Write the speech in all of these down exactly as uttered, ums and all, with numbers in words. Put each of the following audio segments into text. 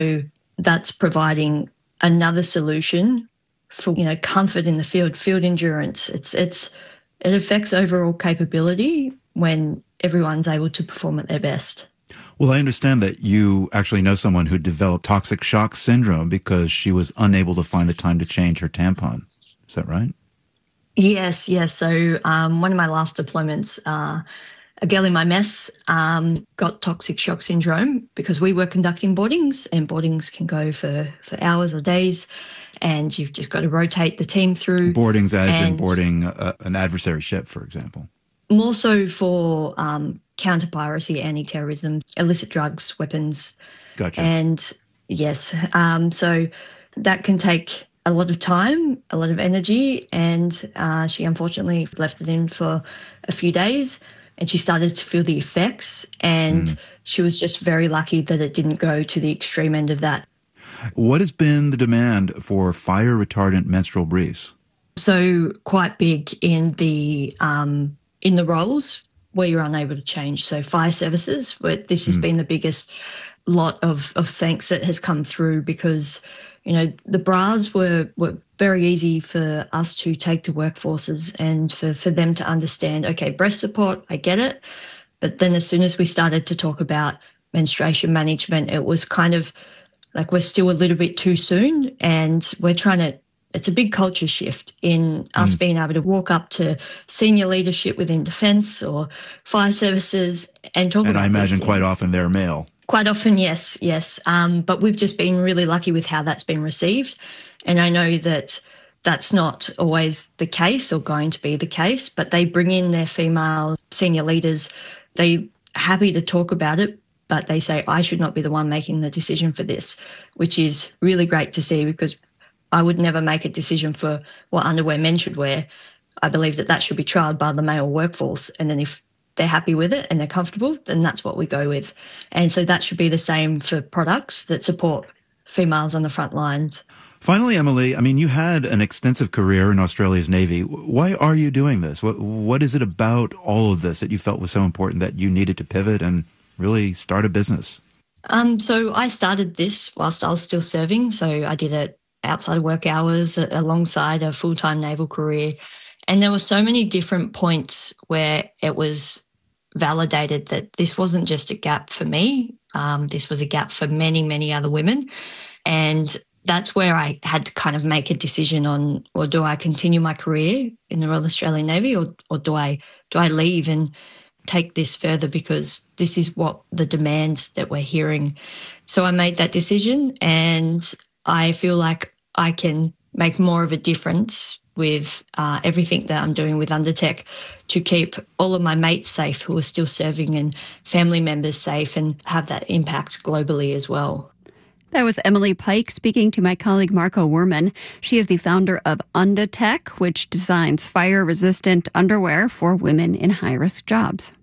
that's providing another solution for, you know, comfort in the field, field endurance. It's it's it affects overall capability when everyone's able to perform at their best. Well, I understand that you actually know someone who developed toxic shock syndrome because she was unable to find the time to change her tampon. Is that right? Yes, yes. So um, one of my last deployments, uh, a girl in my mess um, got toxic shock syndrome because we were conducting boardings, and boardings can go for, for hours or days, and you've just got to rotate the team through. Boardings as in boarding a, an adversary ship, for example. More so for um, counter-piracy, anti-terrorism, illicit drugs, weapons. Gotcha. And yes, um, so that can take a lot of time, a lot of energy, and uh, she unfortunately left it in for a few days, and she started to feel the effects, and mm. she was just very lucky that it didn't go to the extreme end of that. What has been the demand for fire-retardant menstrual briefs? So quite big in the um, in the roles where you're unable to change. So fire services, where this has mm. been the biggest lot of, of thanks that has come through, because, you know, the bras were, were very easy for us to take to workforces and for, for them to understand, okay, breast support, I get it. But then as soon as we started to talk about menstruation management, it was kind of like we're still a little bit too soon, and we're trying to, it's a big culture shift in us mm. being able to walk up to senior leadership within defence or fire services and talk and about And I imagine these quite things. often they're male. Quite often, yes, yes. Um, but we've just been really lucky with how that's been received. And I know that that's not always the case or going to be the case, but they bring in their female senior leaders. They're happy to talk about it, but they say, I should not be the one making the decision for this, which is really great to see, because I would never make a decision for what underwear men should wear. I believe that that should be trialled by the male workforce. And then if they're happy with it and they're comfortable, then that's what we go with. And so that should be the same for products that support females on the front lines. Finally, Emily, I mean, you had an extensive career in Australia's Navy. Why are you doing this? What, what is it about all of this that you felt was so important that you needed to pivot and really start a business? Um, so I started this whilst I was still serving. So I did it outside of work hours alongside a full-time naval career. And there were so many different points where it was validated that this wasn't just a gap for me. Um, this was a gap for many, many other women. And that's where I had to kind of make a decision on, or do I continue my career in the Royal Australian Navy, or, or do I do I leave and take this further, because this is what the demands that we're hearing. So I made that decision, and I feel like I can make more of a difference with uh, everything that I'm doing with Undertech to keep all of my mates safe who are still serving, and family members safe, and have that impact globally as well. That was Emily Pike speaking to my colleague Marco Werman. She is the founder of Undertech, which designs fire-resistant underwear for women in high-risk jobs.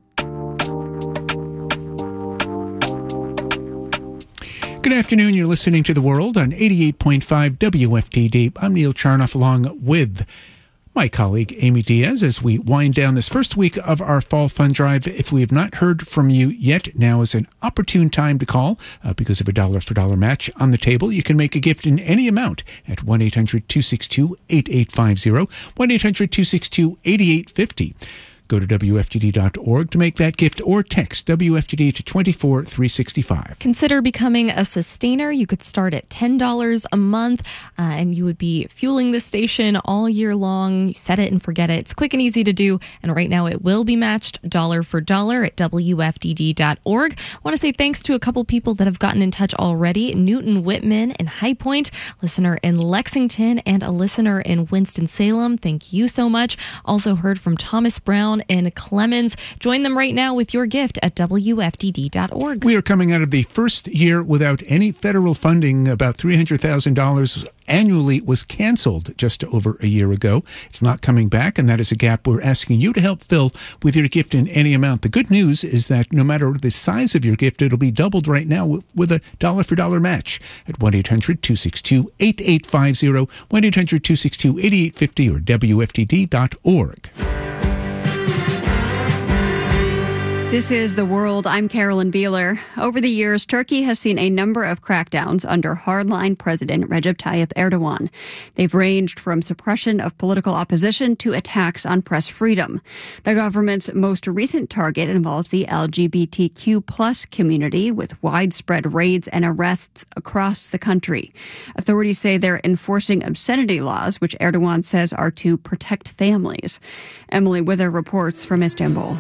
Good afternoon. You're listening to The World on eighty-eight point five W F T D. I'm Neil Charnoff, along with my colleague Amy Diaz, as we wind down this first week of our Fall Fund Drive. If we have not heard from you yet, now is an opportune time to call uh, because of a dollar-for-dollar match on the table. You can make a gift in any amount at one eight hundred two six two eight eight five zero, one eight hundred two six two eight eight five zero. Go to W F T D dot org to make that gift, or text W F T D to two four three six five. Consider becoming a sustainer. You could start at ten dollars a month, uh, and you would be fueling the station all year long. You set it and forget it. It's quick and easy to do, and right now it will be matched dollar for dollar at W F T D dot org. I want to say thanks to a couple people that have gotten in touch already. Newton Whitman in High Point, listener in Lexington, and a listener in Winston-Salem. Thank you so much. Also heard from Thomas Brown in Clemens. Join them right now with your gift at W F T D dot org. We are coming out of the first year without any federal funding. About three hundred thousand dollars annually was canceled just over a year ago. It's not coming back, and that is a gap we're asking you to help fill with your gift in any amount. The good news is that no matter the size of your gift, it'll be doubled right now with a dollar-for-dollar match at one eight hundred two six two eight eight five zero, one eight hundred two six two eight eight five zero, or W F T D dot org. This is The World. I'm Carolyn Beeler. Over the years, Turkey has seen a number of crackdowns under hardline President Recep Tayyip Erdogan. They've ranged from suppression of political opposition to attacks on press freedom. The government's most recent target involves the L G B T Q plus community, with widespread raids and arrests across the country. Authorities say they're enforcing obscenity laws, which Erdogan says are to protect families. Emily Wither reports from Istanbul.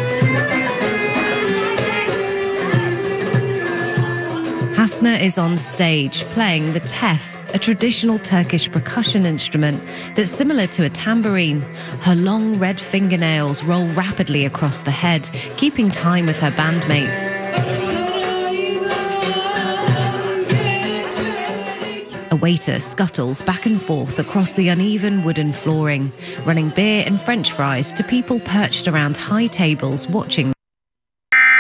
Hasna is on stage playing the tef, a traditional Turkish percussion instrument that's similar to a tambourine. Her long red fingernails roll rapidly across the head, keeping time with her bandmates. A waiter scuttles back and forth across the uneven wooden flooring, running beer and French fries to people perched around high tables watching